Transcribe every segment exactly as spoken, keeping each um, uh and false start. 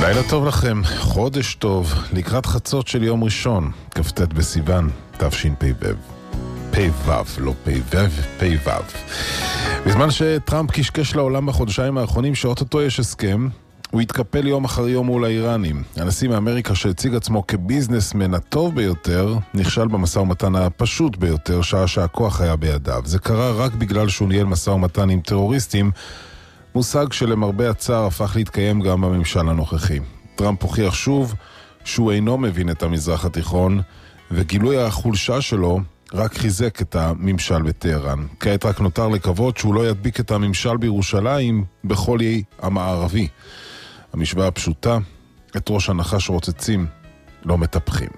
לילה טוב לכם, חודש טוב, לקראת חצות של יום ראשון, כ"ט בסיוון, תשפ"ו. פ"ו, לא פ"ו, פ"ו. בזמן שטראמפ קשקש לעולם בחודשיים האחרונים שאוטוטו יש הסכם, הוא התקפל יום אחר יום מול האיראנים. הנשיא מאמריקה שהציג עצמו כביזנסמן הטוב ביותר, נכשל במשא ומתן הפשוט ביותר, שעה שהכוח היה בידיו. זה קרה רק בגלל שהוא ניהל משא ומתן עם טרוריסטים, מושג שלמרבה הצער הפך להתקיים גם בממשל הנוכחי. טראמפ הוכיח שוב שהוא אינו מבין את המזרח התיכון, וגילוי החולשה שלו רק חיזק את הממשל בטהרן. כעת רק נותר לקוות שהוא לא ידביק את הממשל בירושלים בכל אי המערבי. המשוואה הפשוטה, את ראש הנחש רוצצים, לא מטפחים.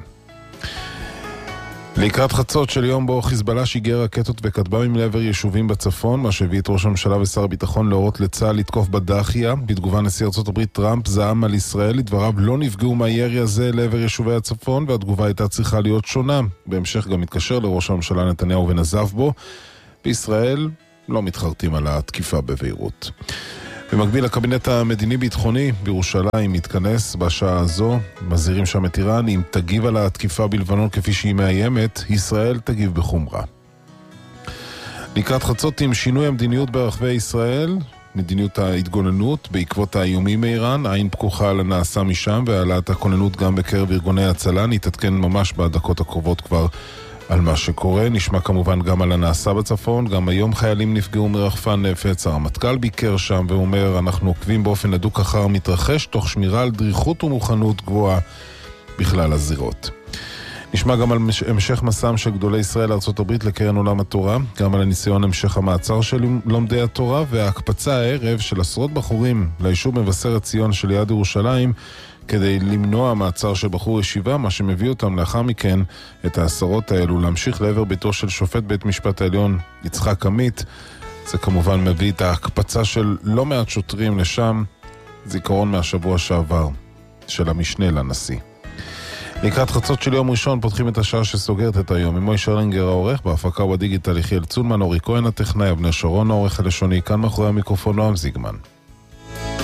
לקראת חצות של יום בו חיזבאללה שיגר רקטות וכטב"מים לעבר יישובים בצפון, מה שהביא את ראש הממשלה ושר הביטחון להורות לצה"ל לתקוף בדאחיה. בתגובה נשיא ארצות הברית טראמפ זעם על ישראל, לדבריו לא נפגעו מהירי הזה לעבר יישובי הצפון, והתגובה הייתה צריכה להיות שונה. בהמשך גם התקשר לראש הממשלה נתניהו ונזף בו. בישראל לא מתחרטים על התקיפה בביירות. במקביל, הקבינט המדיני-ביטחוני בירושלים מתכנס בשעה הזו. מזהירים שם את איראן, אם תגיב על התקיפה בלבנון כפי שהיא מאיימת, ישראל תגיב בחומרה. לקראת חצות עם שינוי המדיניות ברחבי ישראל, מדיניות ההתגוננות בעקבות האיומים מאיראן, עין פקוחה על הנעשה משם והעלאת הכוננות גם בקרב ארגוני הצלה. נתעדכן ממש בדקות הקרובות כבר על מה שקורה. נשמע כמובן גם על הנעשה בצפון. גם היום חיילים נפגעו מרחפן נפץ. הרמטכ"ל ביקר שם ואומר, אנחנו עוקבים באופן הדוק אחר מתרחש, תוך שמירה על דריכות ומוכנות גבוהה בכלל הזירות. נשמע גם על המשך מסעם של גדולי ישראל ארצות הברית לקרן עולם התורה, גם על הניסיון המשך המעצר של לומדי התורה, וההקפצה הערב של עשרות בחורים ליישוב מבשרת ציון של יד ירושלים, כדי למנוע מעצר של בחור ישיבה, מה שמביא אותם לאחר מכן את העשרות האלו להמשיך לעבר ביתו של שופט בית משפט העליון יצחק עמית. זה כמובן מביא את ההקפצה של לא מעט שוטרים לשם, זיכרון מהשבוע שעבר של המשנה לנשיא. לקראת חצות של יום ראשון פותחים את השעה שסוגרת את היום. ממוי שרלינגר העורך, בהפקה ובדיגיטל יחיאל צולמן, אורי כהן הטכנאי, אבנר שרון העורך הלשוני, כאן מאחורי המיקרופון נועם זיגמן.